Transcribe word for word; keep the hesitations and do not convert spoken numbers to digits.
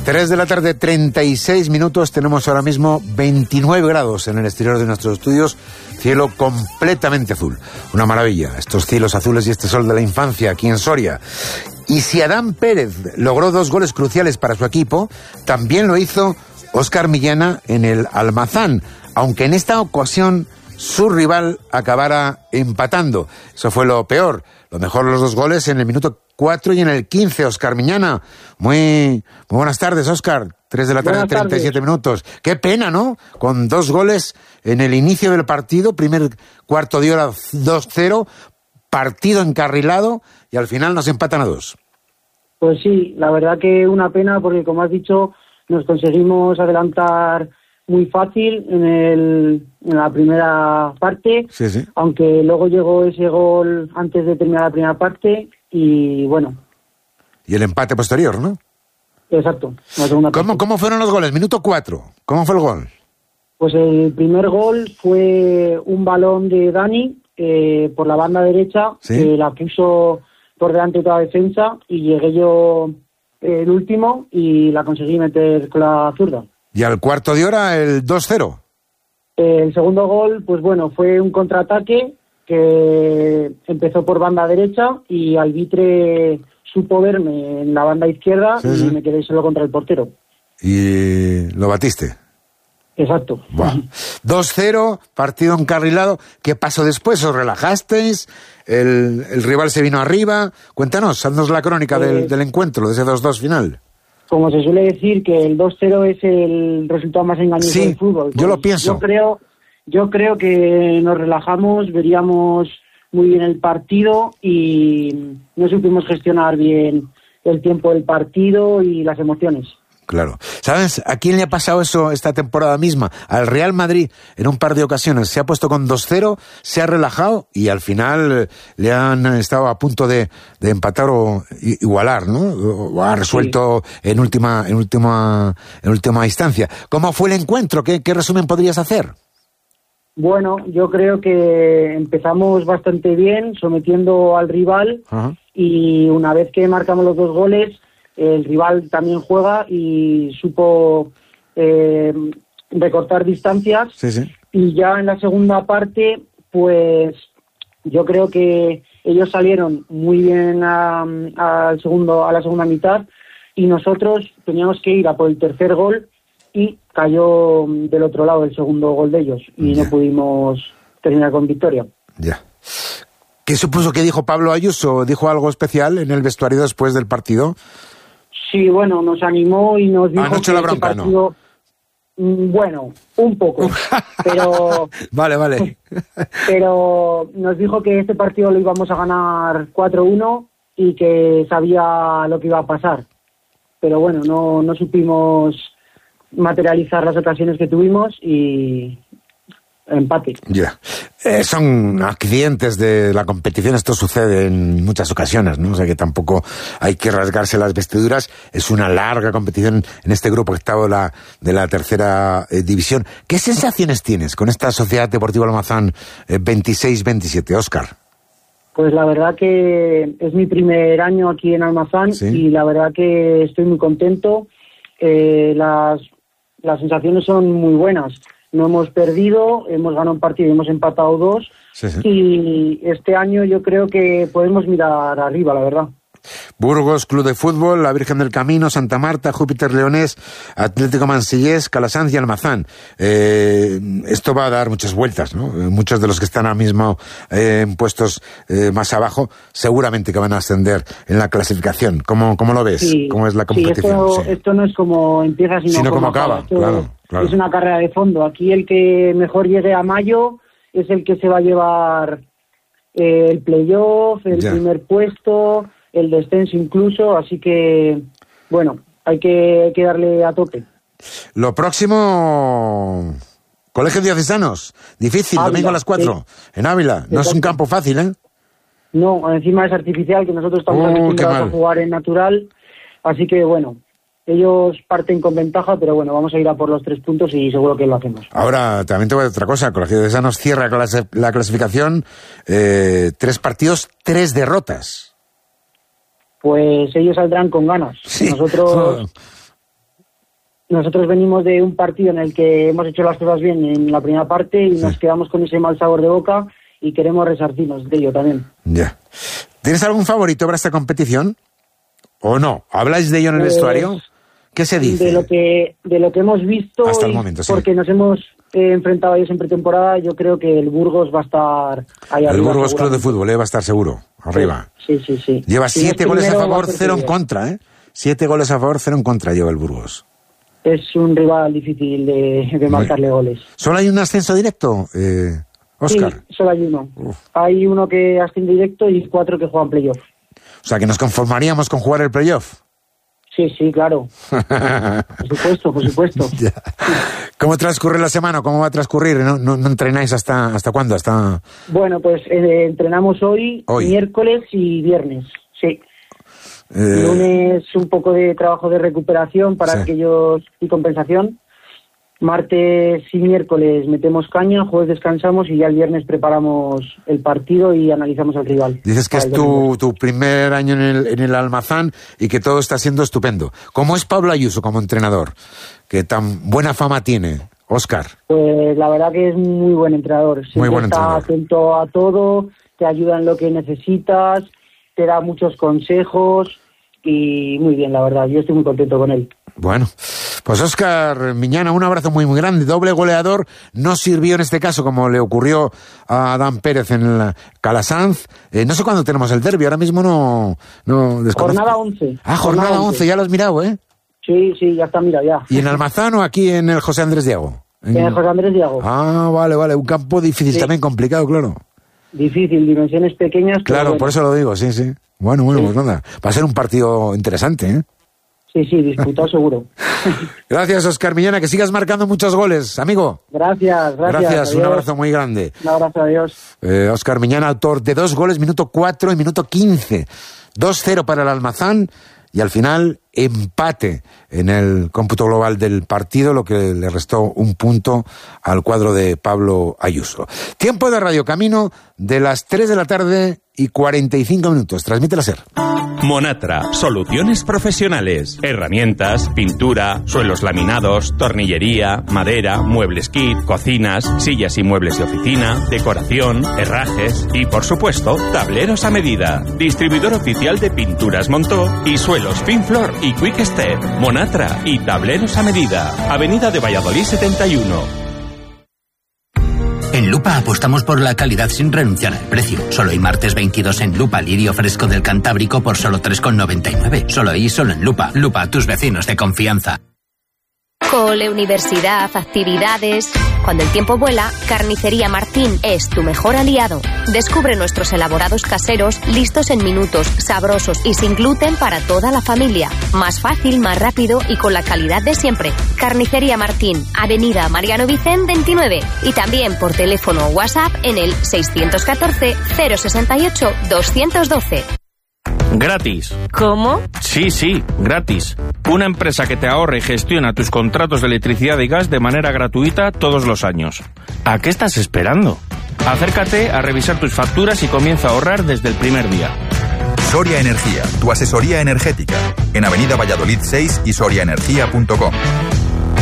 tres de la tarde, treinta y seis minutos. Tenemos ahora mismo veintinueve grados en el exterior de nuestros estudios. Cielo completamente azul. Una maravilla. Estos cielos azules y este sol de la infancia aquí en Soria. Y si Adán Pérez logró dos goles cruciales para su equipo, también lo hizo Óscar Millana en el Almazán. Aunque en esta ocasión su rival acabara empatando. Eso fue lo peor. Lo mejor, los dos goles en el minuto cuatro y en el quince, Óscar Millana. Muy, muy buenas tardes, Óscar. tres de la tarde, treinta y siete minutos. Qué pena, ¿no? Con dos goles en el inicio del partido, primer cuarto de hora dos cero, partido encarrilado y al final nos empatan a dos. Pues sí, la verdad que una pena porque, como has dicho, nos conseguimos adelantar muy fácil en, el, en la primera parte, sí, sí. Aunque luego llegó ese gol antes de terminar la primera parte y bueno. Y el empate posterior, ¿no? Exacto. La segunda ¿Cómo, ¿Cómo fueron los goles? Minuto cuatro. ¿Cómo fue el gol? Pues el primer gol fue un balón de Dani eh, por la banda derecha, ¿sí? Que la puso por delante de toda la defensa y llegué yo eh, el último y la conseguí meter con la zurda. ¿Y al cuarto de hora el dos cero? El segundo gol, pues bueno, fue un contraataque que empezó por banda derecha y Albitre supo verme en la banda izquierda, sí, y sí. Me quedé solo contra el portero. ¿Y lo batiste? Exacto. Wow. dos cero, partido encarrilado. ¿Qué pasó después? ¿Os relajasteis? ¿El, el rival se vino arriba? Cuéntanos, haznos la crónica eh, del, del encuentro, de ese dos dos final. Como se suele decir que el dos cero es el resultado más engañoso sí, del fútbol. Pues yo lo pienso. Yo creo, yo creo que nos relajamos, veríamos muy bien el partido y no supimos gestionar bien el tiempo del partido y las emociones. Claro. ¿Sabes a quién le ha pasado eso esta temporada misma? Al Real Madrid, en un par de ocasiones. Se ha puesto con dos cero, se ha relajado y al final le han estado a punto de, de empatar o igualar, ¿no? O ha resuelto sí. en última en última, en última instancia. ¿Cómo fue el encuentro? ¿Qué, qué resumen podrías hacer? Bueno, yo creo que empezamos bastante bien, sometiendo al rival. Uh-huh. Y una vez que marcamos los dos goles, el rival también juega y supo eh, recortar distancias. Sí, sí. Y ya en la segunda parte, pues yo creo que ellos salieron muy bien a, a, al segundo, a la segunda mitad y nosotros teníamos que ir a por el tercer gol y cayó del otro lado el segundo gol de ellos y ya. No pudimos terminar con victoria. Ya. ¿Qué supuso que dijo Pablo Ayuso? ¿Dijo algo especial en el vestuario después del partido? Sí, bueno, nos animó y nos dijo Anoche que la bronca, este partido, ¿no? Bueno, un poco, pero... Vale, vale. Pero nos dijo que este partido lo íbamos a ganar cuatro uno y que sabía lo que iba a pasar. Pero bueno, no, no supimos materializar las ocasiones que tuvimos y empate. Ya. Yeah. Eh, son accidentes de la competición, esto sucede en muchas ocasiones, ¿no? O sea que tampoco hay que rasgarse las vestiduras, es una larga competición en este grupo octavo de la, de la tercera eh, división. ¿Qué sensaciones tienes con esta Sociedad Deportiva Almazán eh, veintiséis veintisiete, Óscar? Pues la verdad que es mi primer año aquí en Almazán, ¿sí? Y la verdad que estoy muy contento, eh, las, las sensaciones son muy buenas. No hemos perdido, hemos ganado un partido y hemos empatado dos. Sí, sí. Y este año yo creo que podemos mirar arriba, la verdad. Burgos, Club de Fútbol, La Virgen del Camino, Santa Marta, Júpiter Leonés, Atlético Mansillés, Calasanz y Almazán. Eh, esto va a dar muchas vueltas, ¿no? Muchos de los que están ahora mismo eh, en puestos eh, más abajo seguramente que van a ascender en la clasificación. ¿Cómo, cómo lo ves? Sí, ¿Cómo es la competición? Sí, esto, sí. esto no es como empieza, sino, sino como, como acaba. Esto claro, claro. Es una carrera de fondo. Aquí el que mejor llegue a mayo es el que se va a llevar eh, el playoff, el ya. primer puesto, el descenso incluso, así que, bueno, hay que, hay que darle a tope. Lo próximo, Colegio Diocesanos, difícil, Ávila, domingo a las cuatro, sí. En Ávila. No es un campo fácil, ¿eh? No, encima es artificial, que nosotros estamos uh, acostumbrados a jugar en natural, así que, bueno, ellos parten con ventaja, pero bueno, vamos a ir a por los tres puntos y seguro que lo hacemos. Ahora, también te voy a decir otra cosa, Colegio Diocesanos cierra la clasificación, eh, tres partidos, tres derrotas. Pues ellos saldrán con ganas. Sí. Nosotros nosotros venimos de un partido en el que hemos hecho las cosas bien en la primera parte y sí. nos quedamos con ese mal sabor de boca y queremos resarcirnos de ello también. Ya. ¿Tienes algún favorito para esta competición? ¿O no? ¿Habláis de ello en el pues, vestuario? ¿Qué se dice? De lo que, de lo que hemos visto, hasta el momento, sí. porque nos hemos eh, enfrentado a ellos en pretemporada, yo creo que el Burgos va a estar ahí el arriba. El Burgos Club de Fútbol, eh, va a estar seguro, arriba. Sí, sí, sí. Lleva si siete no goles a primero, favor, cero en contra, ¿eh? Siete goles a favor, cero en contra lleva el Burgos. Es un rival difícil de, de marcarle goles. ¿Solo hay un ascenso directo, eh, Óscar? Sí, solo hay uno. Uf. Hay uno que asciende directo y cuatro que juegan playoff. O sea, que nos conformaríamos con jugar el playoff. Sí, sí, claro. Por supuesto, por supuesto. Ya. ¿Cómo transcurre la semana? ¿Cómo va a transcurrir? ¿No, no, no entrenáis hasta hasta cuándo? Hasta... Bueno, pues eh, entrenamos hoy, hoy, miércoles y viernes, sí. Eh... Lunes un poco de trabajo de recuperación para sí. aquellos y compensación. Martes y miércoles metemos caña, jueves descansamos y ya el viernes preparamos el partido y analizamos al rival. Dices que es tu, tu primer año en el, en el Almazán y que todo está siendo estupendo. ¿Cómo es Pablo Ayuso como entrenador? ¿Qué tan buena fama tiene, Óscar? Pues la verdad que es muy buen entrenador. Siempre muy buen está entrenador. atento a todo, te ayuda en lo que necesitas, te da muchos consejos y muy bien, la verdad. Yo estoy muy contento con él. Bueno, pues Óscar Miñana, un abrazo muy muy grande, doble goleador, no sirvió en este caso como le ocurrió a Adán Pérez en el Calasanz, eh, no sé cuándo tenemos el derbi, ahora mismo no... no jornada once. Ah, jornada, jornada once, ya lo has mirado, ¿eh? Sí, sí, ya está mirado ya. ¿Y en Almazán o aquí en el José Andrés Diago? En, en el José Andrés Diago. Ah, vale, vale, un campo difícil sí. también, complicado, claro. Difícil, dimensiones pequeñas. Claro, bueno. por eso lo digo, sí, sí. Bueno, bueno, sí. pues nada, va a ser un partido interesante, ¿eh? Sí, sí, disputado seguro. Gracias, Óscar Miñana, que sigas marcando muchos goles, amigo. Gracias, gracias. Gracias, un abrazo muy grande. Un abrazo, adiós. Eh, Óscar Miñana, autor de dos goles, minuto cuatro y minuto quince. dos cero para el Almazán y al final empate en el cómputo global del partido, lo que le restó un punto al cuadro de Pablo Ayuso. Tiempo de Radio Camino de las tres de la tarde y cuarenta y cinco minutos. Transmite la SER. Monatra, soluciones profesionales, herramientas, pintura, suelos laminados, tornillería, madera, muebles kit, cocinas, sillas y muebles de oficina, decoración, herrajes y, por supuesto, tableros a medida. Distribuidor oficial de Pinturas Montó y suelos Pinflor y Quick Step. Monatra y tableros a medida. Avenida de Valladolid setenta y uno. En Lupa apostamos por la calidad sin renunciar al precio. Solo hoy martes veintidós en Lupa, lirio fresco del Cantábrico por solo tres con noventa y nueve. Solo ahí, solo en Lupa. Lupa, tus vecinos de confianza. Cole, universidad, actividades... Cuando el tiempo vuela, Carnicería Martín es tu mejor aliado. Descubre nuestros elaborados caseros, listos en minutos, sabrosos y sin gluten para toda la familia. Más fácil, más rápido y con la calidad de siempre. Carnicería Martín, Avenida Mariano Vicén veintinueve. Y también por teléfono o WhatsApp en el seiscientos catorce cero sesenta y ocho doscientos doce. Gratis. ¿Cómo? Sí, sí, gratis. Una empresa que te ahorra y gestiona tus contratos de electricidad y gas de manera gratuita todos los años. ¿A qué estás esperando? Acércate a revisar tus facturas y comienza a ahorrar desde el primer día. Soria Energía, tu asesoría energética. En Avenida Valladolid seis y soria energía punto com.